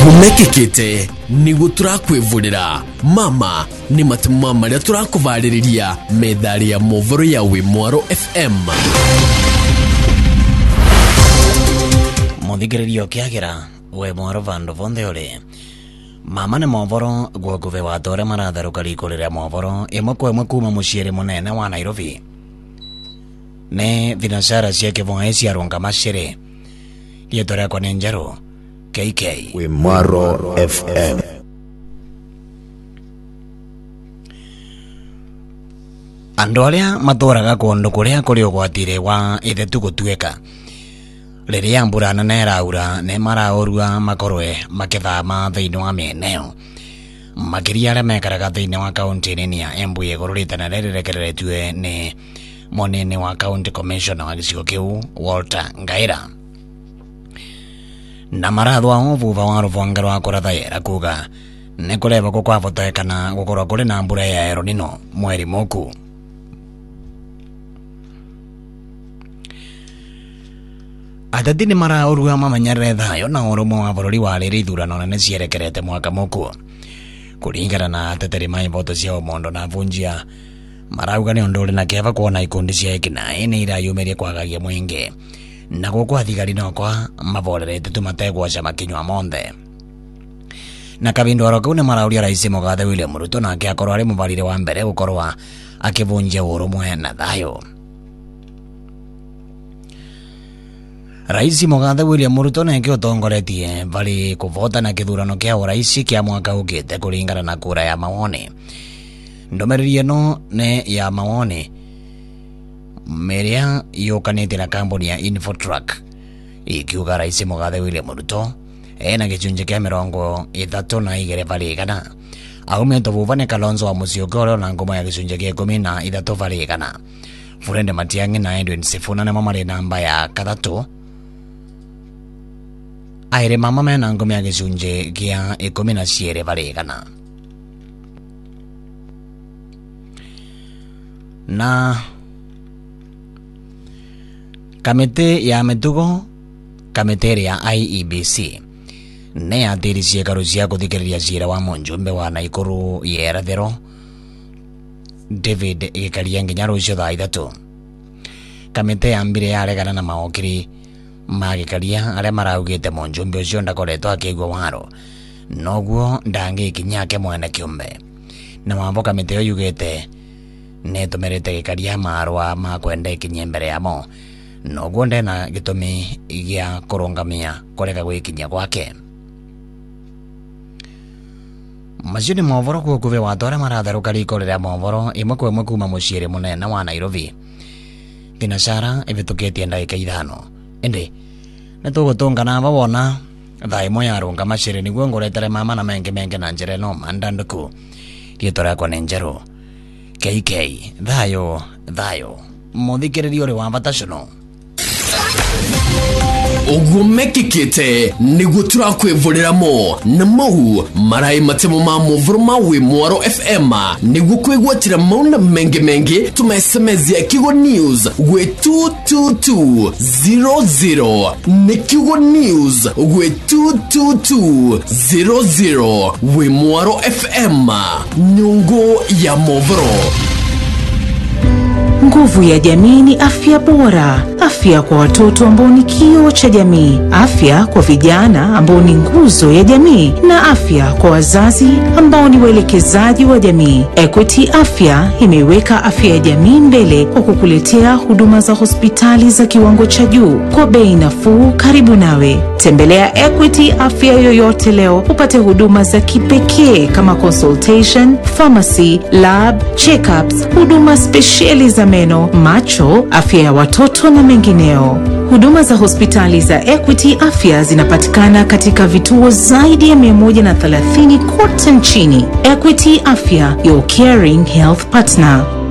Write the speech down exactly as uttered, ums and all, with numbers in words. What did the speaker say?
Ugumekekete nigu turakwivurira mama ni matuma maria turakuvariria medali ya movoro ya Wimwaro F M. Muthikiririo kiagira Wimwaro vandu vonde uri mama ni movoro gwoguve watore maratharuka rikurira movoro imwe kwa imwe kuma muciiri munene wa Nairobi ne thinacara cia kivungai cia Rungamaciri rietwa riakwa ni Njeru K K Wimwaro F M. Andu aria maturaga kundu kuria kuri ugwatire wa ithetu gutuika riria mbura nene iraura ne maraurua makorwe makithama thiini wa mieneo makiria aria mekaraga thiini wa kaunti nini ya Embu iguru ritana rirekereretue ni munini wa county commissioner wa gicigo kiu Walter Ngaira na marathwa uvuva wa ruvonge rwa kurathaira kuga ni kureva gukwavutekana gukorwa kuri na mbura ya El Nino mweri muku. Ateti ni maraurua mamanyarire thayo na urumo wa bururi wa riri ithurano nene cierekerete mwaka muku kuringana na ateteri ma ivoto cia umondo na vunjia marauga ni undu uri na keva kuona ikundi cia ekinaĩ ni irayumirie kwagagia mwingi na gukwa thigari nokwa mavorerete tumategwaca makinywa monthe na kabindwaro kau ni marauria Rais Mugathe William Ruto nake akorwo ari muvarire wa mbere gukorwa akivunjia urumwe na thayo. Rais Mugathe William Ruto nake utongoretie vari kuvota na kithurano kia urais kia mwaka ukite kuringana na kura ya mawoni. Ndomereri ino ne ya mawoni meria yokanite na kampuni ya Infotrack ikiuga Rais Mugathe William Ruto ena gicunje kia mirongo ithatu na igere vari igana aume tovuvane Kalonzo wa Musyoka na ngoma ya gicunje kia ikumi na ithatu vari igana Furende Matiang'i na Edwin Sifuna na mamari namba ya kathatu aire mama mena ngoma ya gicunje kia ikumi na ciere vari igana na kamite ya mitugo kamite ya I E B C ne atiri ciekaru cia kuthikiriria cira wa munjumbe wa Naikuru yerathero David Gikaria nginya rucio thaa ithatu. Kamite ya mbere yaregana na maokiri ma Gikaria aria maraugite munjumbe ucio ndakoretwo akigwa waro noguo ndangikinyake mwene kiumbe na mambo kamite yo yugite netumerete Gikaria marwa ma kwenda ikinye mbere yamo noguo ndena gitumi gia kurungamia kureka gwikinya gwake. Macio ni movoro kukuve watore maratharuka rikorera movoro imwe kwa imwe kuma muciiri munene wa Nairobi thinacara ivitukitie ndagika ithano indi nitugutungana vavona thaa imwe ya Rungamaciri niguo nguretere mama na menge menge na njira ino mandanduku rietwa riakwa ni Njeru K K thayo thayo muthikiririo ri wa batacuno Ugumekekete nigu turakwivurira na mau marai matemo ma movoro ma Wimwaro F M nigu kwigwatira mauna menge menge tuma S M S ya Kigo News gwe two two two zero zero ne Kigo News gwe two two two zero zero Wimwaro F M nyungo ya movoro. Nguvu ya jamii ni afya bora. Afya kwa watoto ambao ni kioo cha jamii, afya kwa vijana ambao ni nguzo ya jamii, na afya kwa wazazi ambao ni waelekezaji wa jamii. Equity Afya imeweka afya ya jamii mbele kwa kukuletea huduma za hospitali za kiwango cha juu kwa bei nafuu karibu nawe. Tembelea Equity Afya yoyote leo upate huduma za kipekee kama consultation, pharmacy, lab, check-ups, huduma speciali za meno, macho, afya ya watoto na mengineo. Huduma za hospitali za Equity Afya zinapatikana katika vituo zaidi ya mia moja na thelathini kote nchini. Equity Afya, your caring health partner.